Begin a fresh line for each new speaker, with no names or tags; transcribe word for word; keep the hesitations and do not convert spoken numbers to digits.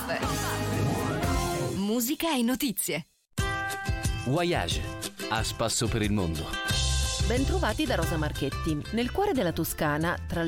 Pop-up. Musica e notizie.
Voyage, a spasso per il mondo.
Bentrovati da Rosa Marchetti. Nel cuore della Toscana, tra le